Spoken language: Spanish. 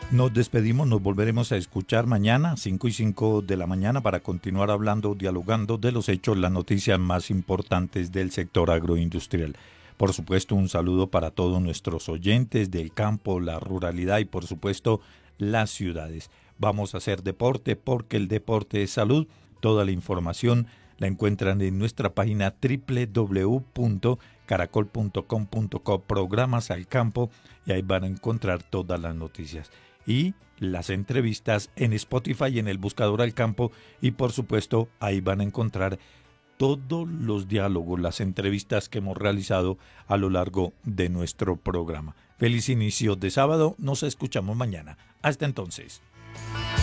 Nos despedimos, nos volveremos a escuchar mañana, 5:05 de la mañana, para continuar hablando, dialogando de los hechos, las noticias más importantes del sector agroindustrial. Por supuesto, un saludo para todos nuestros oyentes del campo, la ruralidad y, por supuesto, las ciudades. Vamos a hacer deporte porque el deporte es salud. Toda la información la encuentran en nuestra página www.caracol.com.co, programas al campo, y ahí van a encontrar todas las noticias y las entrevistas en Spotify, en el buscador al campo, y por supuesto ahí van a encontrar todos los diálogos, las entrevistas que hemos realizado a lo largo de nuestro programa. Feliz inicio de sábado, nos escuchamos mañana. Hasta entonces.